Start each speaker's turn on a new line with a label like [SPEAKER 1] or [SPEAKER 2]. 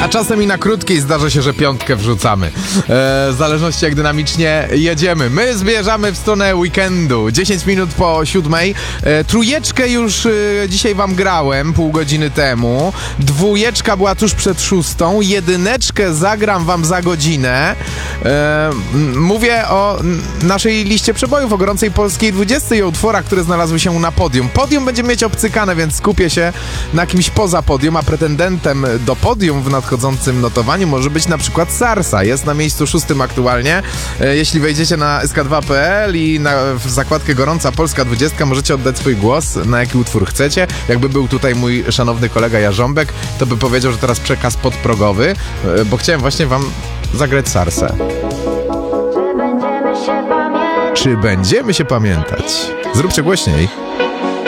[SPEAKER 1] A czasem i na krótkiej zdarza się, że piątkę wrzucamy. W zależności jak dynamicznie jedziemy. My zmierzamy w stronę weekendu. 10 minut po 7:00. Trójeczkę już dzisiaj wam grałem pół godziny temu. Dwójeczka była tuż przed 6:00. Jedyneczkę zagram wam za godzinę. Mówię o naszej liście przebojów, o gorącej polskiej 20 i o utworach, które znalazły się na podium. Podium będzie mieć obcykane, więc skupię się na kimś poza podium, a pretendentem do podium w nadchodzącym notowaniu może być na przykład Sarsa. Jest na miejscu 6 aktualnie. Jeśli wejdziecie na sk2.pl i w zakładkę Gorąca Polska 20 możecie oddać swój głos, na jaki utwór chcecie. Jakby był tutaj mój szanowny kolega Jarząbek, to by powiedział, że teraz przekaz podprogowy, bo chciałem właśnie wam zagrać Sarsę. Czy będziemy się pamiętać? Zróbcie głośniej.